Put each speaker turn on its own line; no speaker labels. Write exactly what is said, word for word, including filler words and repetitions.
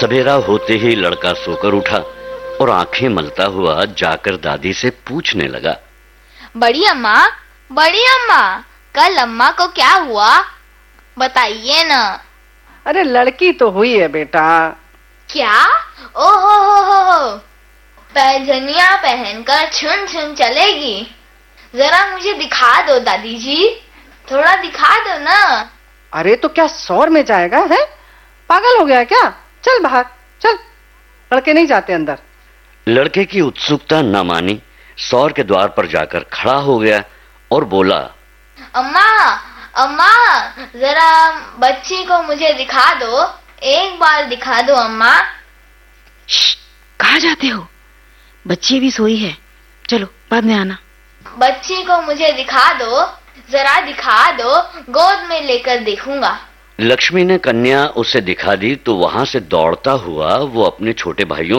सवेरा होते ही लड़का सोकर उठा और आंखें मलता हुआ जाकर दादी से पूछने लगा,
बड़ी अम्मा, बड़ी अम्मा, कल अम्मा को क्या हुआ, बताइए ना।
अरे लड़की तो हुई है बेटा।
क्या? ओहो हो हो हो, पैजनिया पहनकर छुन छुन चलेगी? जरा मुझे दिखा दो दादी जी, थोड़ा दिखा दो ना।
अरे तो क्या सौर में जाएगा है? पागल हो गया क्या? चल बाहर चल, लड़के नहीं जाते अंदर।
लड़के की उत्सुकता न मानी, सौर के द्वार पर जाकर खड़ा हो गया और बोला,
अम्मा, अम्मा, जरा बच्ची को मुझे दिखा दो, एक बार दिखा दो अम्मा।
कहाँ जाते हो? बच्ची भी सोई है, चलो बाद में आना।
बच्ची को मुझे दिखा दो, जरा दिखा दो, गोद में लेकर देखूंगा।
लक्ष्मी ने कन्या उसे दिखा दी तो वहां से दौड़ता हुआ वो अपने छोटे भाइयों